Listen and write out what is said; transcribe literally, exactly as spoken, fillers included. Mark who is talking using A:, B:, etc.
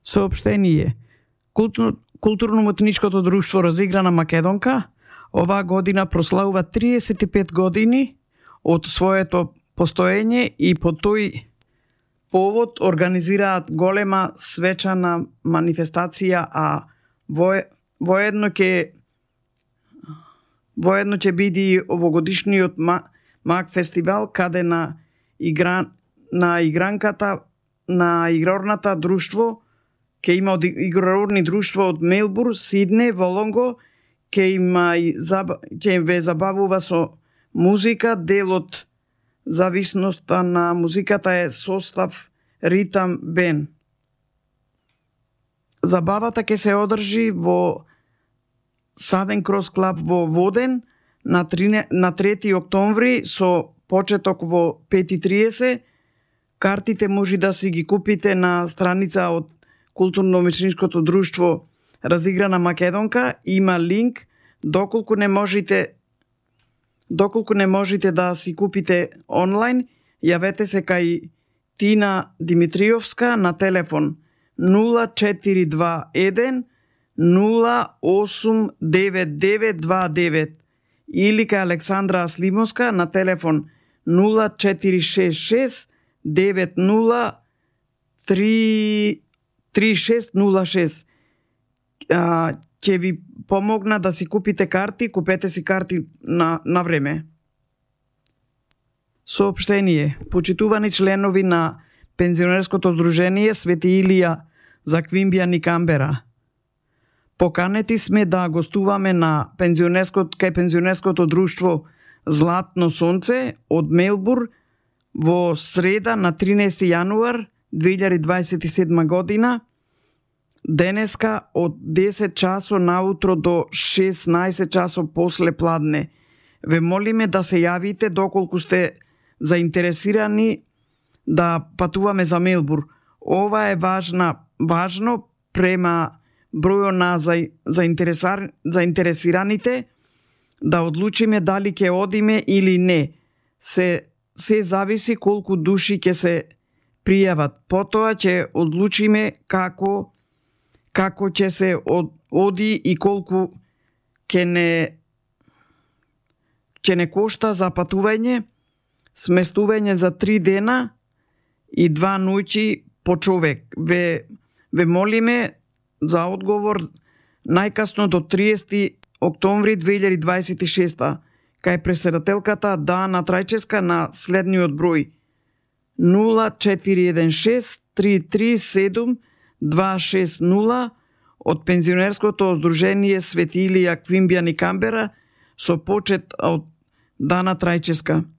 A: Соопштение. Култур, Културно-уметничкото друштво Разиграна Македонка оваа година прославува триесет и пет години од своето постоење и по тој повод организираат голема свечана манифестација, а во, воедно ќе воедно ќе биде овогодишниот МАК фестивал, каде на игра на игранката на игрорната друштво ќе има од игрорни друштво од Мелбурн, Сидне, Волонго, ќе има и ќе ве забавува со музика. Дел од зависноста на музиката е состав ритам бен. Забавата ќе се одржи во Southern Cross Club во Воден на, на трети октомври со почеток во пет и триесет. Картите може да си ги купите на страница од Културно-уметничкото друштво Разиграна Македонка. Има линк. Доколку не можете доколку не можете да си купите онлайн, јавете се кај Тина Димитриовска на телефон нула четири два еден нула осум девет девет два девет или кај Александра Аслимовска на телефон нула четири шест шест девет нула три три шест нула шест. А, ќе ви помогна да си купите карти, купете си карти на, на време. Соопштение. Почитувани членови на пензионерското здружение Свети Илија за Квимбијан и Камбера. Поканети сме да гостуваме на пензионерското кај пензионерското друштво Златно сонце од Мелбурн во среда на тринаесети јануар две илјади дваесет и седма година. Денеска од десет часот наутро до шеснаесет часот после пладне. Ве молиме да се јавите доколку сте заинтересирани да патуваме за Мелбурн. Ова е важна, важно према бројот на за, заинтересар, заинтересираните да одлучиме дали ќе одиме или не. Се, се зависи колку души ќе се пријават. Потоа ќе одлучиме како како ќе се од, оди и колку ќе не ќе не кошта за патување, сместување за три дена и два ноќи по човек. Ве, ве молиме за одговор најкасно до триесети октомври две илјади дваесет и шеста кај председателката Дана Трајческа на следниот број нула четири еден шест три три седум два шест нула од пензионерското здружение Свети Илија Квимбијан и Камбера со почет од Дана Трајческа.